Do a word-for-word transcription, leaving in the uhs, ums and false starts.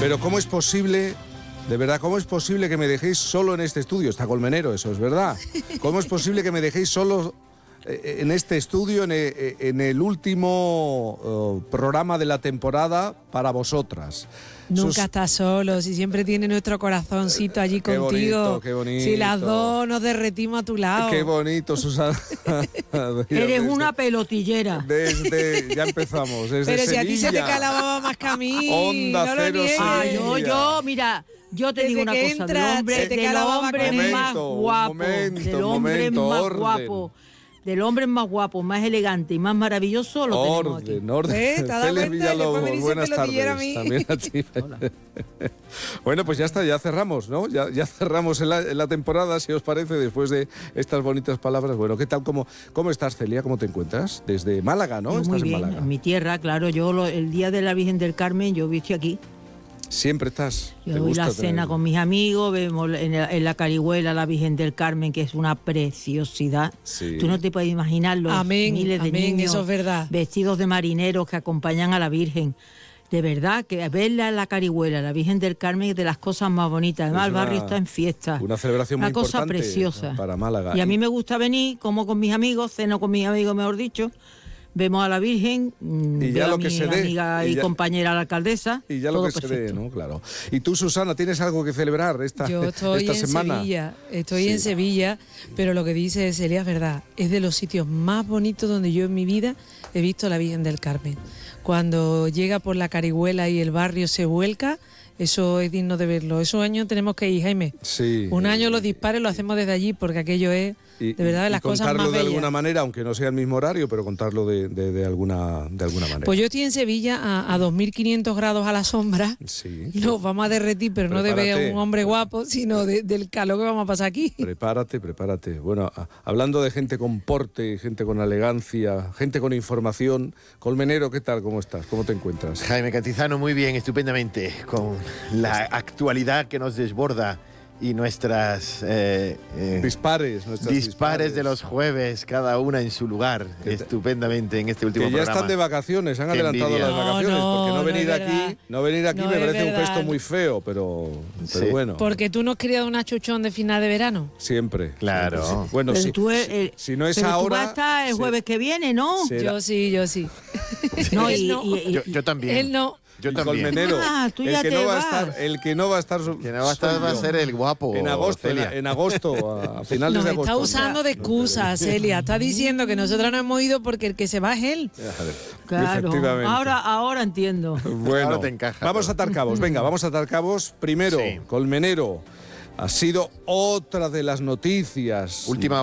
Pero ¿cómo es posible, de verdad, cómo es posible que me dejéis solo en este estudio? Está Colmenero, eso es verdad. ¿Cómo es posible que me dejéis solo en este estudio, en el, en el último uh, programa de la temporada para vosotras? Nunca Sus... estás solo, si siempre tiene nuestro corazoncito allí qué contigo. Bonito, qué bonito. Si las dos nos derretimos a tu lado. Qué bonito, Susana. Eres desde, una pelotillera. Desde, ya empezamos, desde Pero si Sevilla. a ti se te calaba más que a mí. Onda no lo Cero niegues. Ah, Sevilla. yo, yo, mira, yo te Desde digo una que cosa, entras, del hombre, se te del calaba hombre con él. más Momento, guapo, momento, del hombre momento, más orden. guapo, del hombre más guapo, más elegante y más maravilloso, lo tenemos aquí. Orden, orden. ¿Eh? ¿Te has dado Celia cuenta? Después me Villalobos, dice buenas pelotillera tardes. a mí. También a ti. Bueno, pues ya está, ya cerramos, ¿no? Ya, ya cerramos en la, en la temporada, si os parece, después de estas bonitas palabras. Bueno, ¿qué tal? ¿Cómo, cómo estás, Celia? ¿Cómo te encuentras? Desde Málaga, ¿no? Yo Estás muy en bien, Málaga. en mi tierra, claro. Yo lo- el día de la Virgen del Carmen, yo estoy aquí. Siempre estás. Yo ¿Te doy gusta la cena tener- con mis amigos, vemos en la, en la Carihuela la Virgen del Carmen, que es una preciosidad. Sí. Tú no te puedes imaginar los Amén, miles de amén, niños eso es verdad. vestidos de marineros que acompañan a la Virgen. De verdad, que verla en la Carihuela, la Virgen del Carmen, es de las cosas más bonitas. Además, Es el barrio una- está en fiesta. Una celebración muy Una cosa importante preciosa. para Málaga. Y a mí me gusta venir, como con mis amigos, ceno con mis amigos, mejor dicho. Vemos a la Virgen, mm, Y ya veo lo a que mi se dé, amiga y y, ya- compañera la alcaldesa. Y ya lo todo que se dé, perfecto. ¿no? Claro. ¿Y tú, Susana, tienes algo que celebrar esta, Yo estoy esta en semana? Sevilla, estoy Sí. en Sevilla, pero lo que dice Celia es verdad. Es de los sitios más bonitos donde yo en mi vida he visto a la Virgen del Carmen. Cuando llega por la Carihuela y el barrio se vuelca, eso es digno de verlo. Esos años tenemos que ir, Jaime. Sí. Un año los dispares lo hacemos desde allí porque aquello es Y- de verdad de y las cosas contarlo más de bellas. alguna manera, aunque no sea el mismo horario, pero contarlo de, de, de alguna, de alguna manera. Pues yo estoy en Sevilla a, a dos mil quinientos grados a la sombra. Sí. Nos vamos a derretir, pero no de ver a Prepárate. un hombre guapo, sino de- del calor que vamos a pasar aquí. Prepárate, prepárate. Bueno, a- hablando de gente con porte, gente con elegancia, gente con información. Colmenero, ¿qué tal? ¿Cómo estás? ¿Cómo te encuentras? Jaime Cantizano, muy bien, estupendamente, con la actualidad que nos desborda y nuestras eh, eh, Dispares, nuestras dispares de los jueves, cada una en su lugar, Que te- estupendamente en este Que último ya programa. están de vacaciones, han Qué adelantado envidia. las No, vacaciones, no, porque no no venir es aquí, verdad. no venir aquí No me es parece un verdad. gesto muy feo, pero, pero Sí. bueno, Porque tú no has criado una chuchón de final de verano. siempre. Claro. siempre, sí. Bueno, Pero sí, tú, sí, eh, si no es pero tú ahora, vas a estar el sí. jueves que viene, ¿no? Sí. Era- Yo sí, yo sí. No, Él y, no. y- y- Yo, yo también. Él no. Yo Y también. Colmenero, Ah, tú el ya que te no va a vas. estar, el que no va a estar, so- Quien va a estar soy va a yo. ser el guapo. en agosto, en, Celia. en agosto, a finales Nos de está agosto. usando de excusa, Celia. Está diciendo que nosotros no hemos ido porque el que se va es él. Claro, Efectivamente. ahora, ahora entiendo. Bueno, Ahora te encaja, vamos pero- a atar cabos. Venga, vamos a atar cabos. Primero, Sí. Colmenero, ha sido otra de las noticias. Última